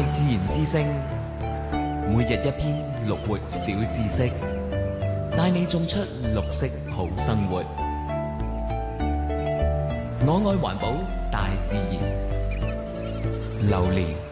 自然之聲，每日一篇綠活小知識，帶你種出綠色好生活。我愛環保，大自然，榴蓮。